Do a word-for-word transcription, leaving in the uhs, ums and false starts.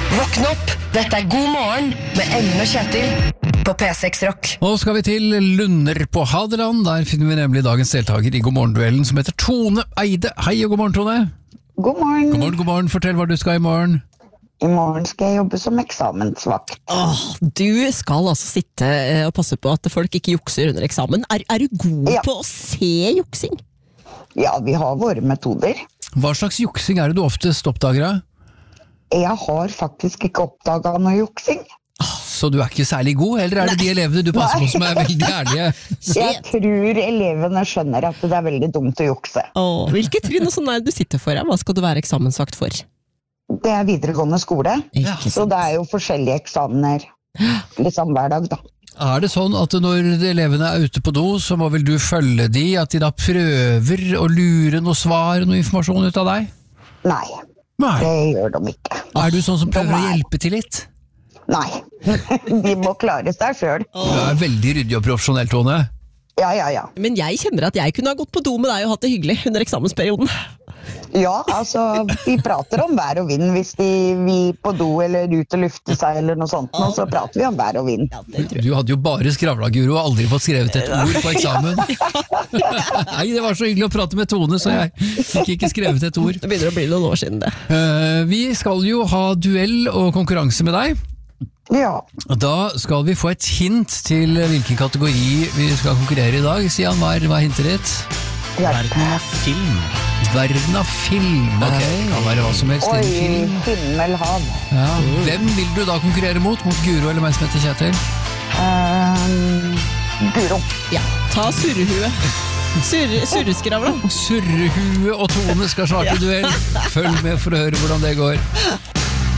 Våkn opp, dette er God morgen med Ellen og Kjetil på P seks Rock. Nå skal vi til Lunder på Hadeland. Der finner vi nemlig dagens deltaker i God morgen-duellen, som heter Tone Eide. Hei og god morgen, Tone. God morgen. God morgen, god morgen. Fortell hva du skal i morgen. I morgen skal jeg jobbe som eksamensvakt. Åh, du skal altså sitte og passe på at folk ikke jukser under eksamen. Er, er du god Ja. på å se juksing? Ja, vi har våre metoder. Hva slags juksing er det du oftest oppdager av? Jeg har faktisk ikke oppdaget noe juksing. Så du er ikke særlig god, eller er det de elevene du passer på som er veldig ærlige? Jeg tror elevene skjønner at det er veldig dumt å jukse. Åh, hvilket trinn og sånn er det du sitter for? Hva skal du være eksamensvakt for? Det er videregående skole, Ikke så sant? det er jo forskjellige eksamener liksom hver dag da. Er det sånn at når elevene er ute på do, så må vel du følge de, at de da prøver å lure noe svar, noe informasjon ut av deg? Nei, Nei. det gjør de ikke. Er du sånn som prøver å Nei. hjelpe til litt? Nei, de må klare seg selv. Du er veldig ryddig og profesjonell, Tone. Ja, ja, ja. Men jeg kjenner at jeg kunne ha gått på do med deg og hatt det hyggelig under eksamensperioden. Ja, altså, vi prater om vær og vind hvis de vil på do eller ut og lufte seg eller noe sånt, og så prater vi om vær og vind. Ja, det tror jeg. Du hadde jo bare skravla, Guro, og aldri fått skrevet et ord på eksamen. Nei, det var så hyggelig å prate med Tone, så jeg fikk ikke skrevet et ord. Det begynner å bli noen år siden det. Eh, Vi skal jo ha duell og konkurranse med deg. Ja, Da skal vi få et hint til hvilken kategori vi skal konkurrere i dag. Sian, hva er, hva er hintet ditt? hjelp. Film. Verden av film. Ok, kan være hva som helst. Oi, en film. himmel, hav. Ja. Hvem vil du da konkurrere mot? Mot Guro eller meg som heter Kjetil? Um, Guro. Ja, ta surrehue. Surre, surreskravla. Surrehue og Tone skal starte duell. Følg med for å høre hvordan det går.